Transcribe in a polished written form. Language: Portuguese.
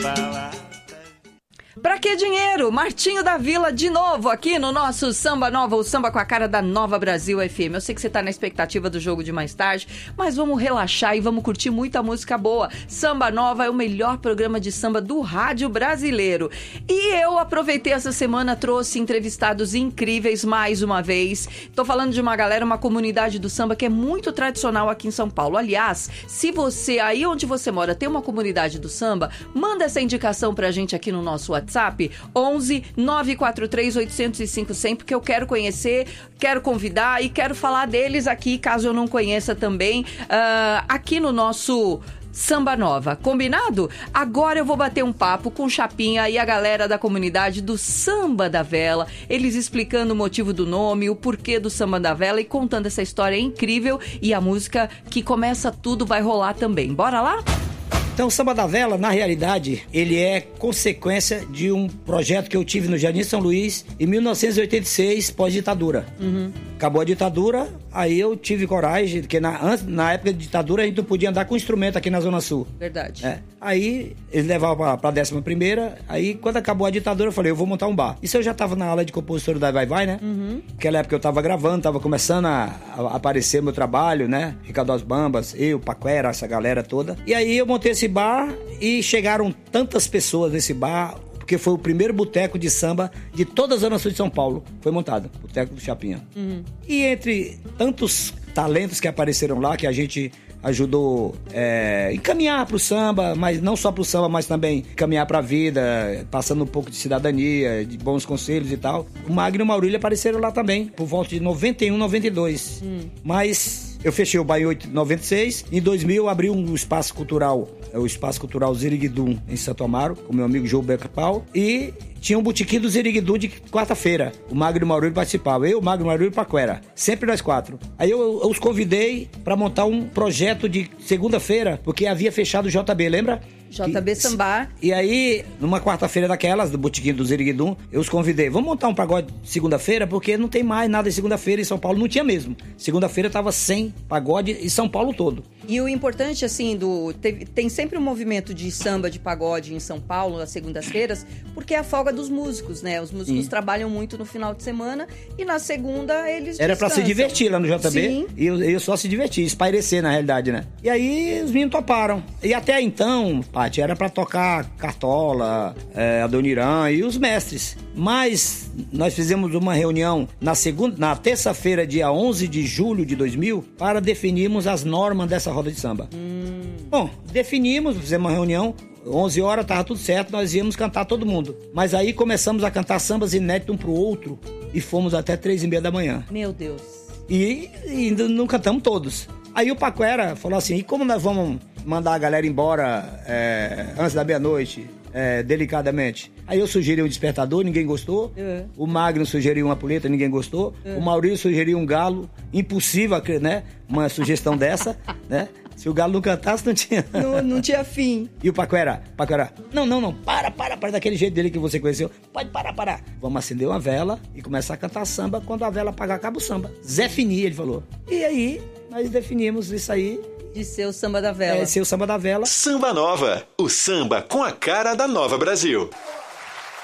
Pra que dinheiro? Martinho da Vila de novo aqui no nosso Samba Nova, o samba com a cara da Nova Brasil FM. Eu sei que você tá na expectativa do jogo de mais tarde, mas vamos relaxar e vamos curtir muita música boa. Samba Nova é o melhor programa de samba do rádio brasileiro. E eu aproveitei essa semana, trouxe entrevistados incríveis mais uma vez. Tô falando de uma galera, uma comunidade do samba que é muito tradicional aqui em São Paulo. Aliás, se você, aí onde você mora, tem uma comunidade do samba, manda essa indicação pra gente aqui no nosso WhatsApp, 11 943 805 100, porque eu quero conhecer, quero convidar e quero falar deles aqui, caso eu não conheça também, aqui no nosso Samba Nova. Combinado? Agora eu vou bater um papo com o Chapinha e a galera da comunidade do Samba da Vela, eles explicando o motivo do nome, o porquê do Samba da Vela e contando essa história incrível, e a música que começa tudo vai rolar também. Bora lá? Então, o Samba da Vela, na realidade, ele é consequência de um projeto que eu tive no Jardim São Luís em 1986, pós-ditadura. Acabou a ditadura, aí eu tive coragem, porque na época de ditadura a gente não podia andar com instrumento aqui na Zona Sul. Verdade. Aí eles levavam pra 11ª, aí quando acabou a ditadura eu falei, eu vou montar um bar. Isso eu já tava na aula de compositor da Vai Vai, né? Naquela época eu tava gravando, tava começando a aparecer meu trabalho, né? Ricardo As Bambas, eu, Paquera, essa galera toda. E aí eu montei esse bar e chegaram tantas pessoas nesse bar, porque foi o primeiro boteco de samba de toda a Zona Sul de São Paulo. Foi montado, Boteco do Chapinha. E entre tantos talentos que apareceram lá, que a gente ajudou encaminhar pro samba, mas não só pro samba, mas também encaminhar pra vida, passando um pouco de cidadania, de bons conselhos e tal. O Magno e o Maurílio apareceram lá também, por volta de 91, 92. Mas eu fechei o bar em 96. Em 2000 eu abri um espaço cultural, o Espaço Cultural Ziriguidum, em Santo Amaro, com meu amigo João Beca Pau. E tinha um botequim do Ziriguidum de quarta-feira. O Magno e o Maurílio participavam. Eu, o Magno, o Maurílio e o Paquera. Sempre nós quatro. Aí eu os convidei para montar um projeto de segunda-feira, porque havia fechado o JB, lembra? JB Sambar. E aí, numa quarta-feira daquelas, do botequim do Ziriguidum, eu os convidei. Vamos montar um pagode segunda-feira, porque não tem mais nada de segunda-feira em São Paulo. Não tinha mesmo. Segunda-feira tava sem pagode em São Paulo todo. E o importante, assim, tem sempre um movimento de samba, de pagode em São Paulo, nas segundas-feiras, porque é a folga dos músicos, né? Os músicos trabalham muito no final de semana e na segunda eles Era pra se divertir lá no JB. Sim. E eu só se divertir, espairecer na realidade, né? E aí os meninos toparam. E até então, Paty, era pra tocar Cartola, Adoniran e os mestres. Mas nós fizemos uma reunião na terça-feira, dia 11 de julho de 2000, para definirmos as normas dessa roda de samba. Bom, definimos, fizemos uma reunião, 11 horas, tava tudo certo, nós íamos cantar todo mundo. Mas aí começamos a cantar sambas inéditos um pro outro e fomos até 3h30 da manhã. Meu Deus. E ainda não cantamos todos. Aí o Paquera falou assim, e como nós vamos mandar a galera embora antes da meia-noite, delicadamente? Aí eu sugeri um despertador, ninguém gostou. O Magno sugeriu uma puleta, ninguém gostou. O Maurício sugeriu um galo. Impossível, né? Uma sugestão dessa, né? Se o galo não cantasse, não tinha... Não tinha fim. E o Paquera, não, para daquele jeito dele que você conheceu. Pode parar. Vamos acender uma vela e começar a cantar samba. Quando a vela apagar, acaba o samba. Zé Fini, ele falou. E aí, nós definimos isso aí. De ser o Samba da Vela. Ser o Samba da Vela. Samba Nova, o samba com a cara da Nova Brasil.